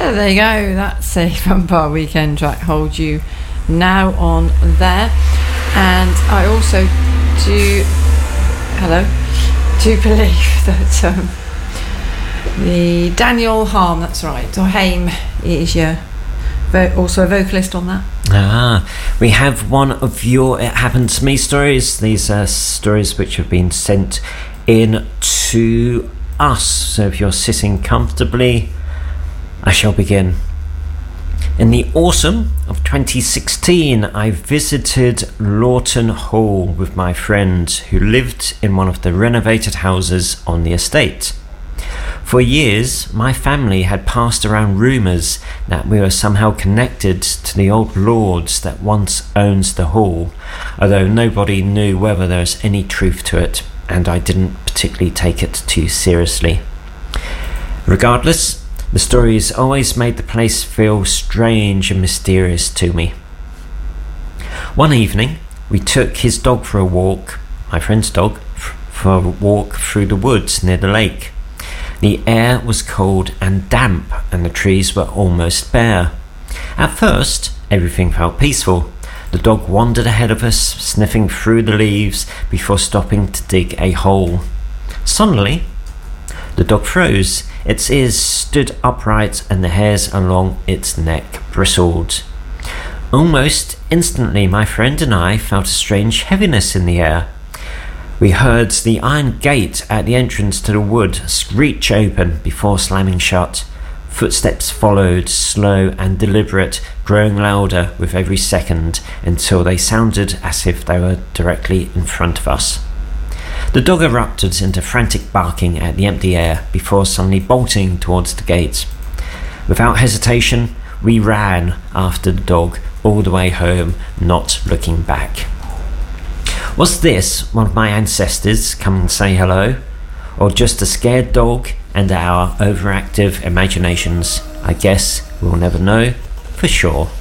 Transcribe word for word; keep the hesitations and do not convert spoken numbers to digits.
So there you go, that's a Vampire Weekend track, Hold You Now, on there. And I also do, hello, do believe that um, the Daniel Harm, that's right, or Haim, is your vo- also a vocalist on that. Ah, we have one of your It Happened to Me stories. These are stories which have been sent in to us. So if you're sitting comfortably, I shall begin. In the autumn of twenty sixteen, I visited Lawton Hall with my friend who lived in one of the renovated houses on the estate. For years, my family had passed around rumours that we were somehow connected to the old lords that once owned the hall, although nobody knew whether there was any truth to it, and I didn't particularly take it too seriously. Regardless, the stories always made the place feel strange and mysterious to me. One evening, we took his dog for a walk, my friend's dog, f- for a walk through the woods near the lake. The air was cold and damp, and the trees were almost bare. At first, everything felt peaceful. The dog wandered ahead of us, sniffing through the leaves before stopping to dig a hole. Suddenly, the dog froze. Its ears stood upright and the hairs along its neck bristled. Almost instantly, my friend and I felt a strange heaviness in the air. We heard the iron gate at the entrance to the wood screech open before slamming shut. Footsteps followed, slow and deliberate, growing louder with every second until they sounded as if they were directly in front of us. The dog erupted into frantic barking at the empty air before suddenly bolting towards the gate. Without hesitation, we ran after the dog all the way home, not looking back. Was this one of my ancestors coming to say hello? Or just a scared dog and our overactive imaginations? I guess we'll never know for sure.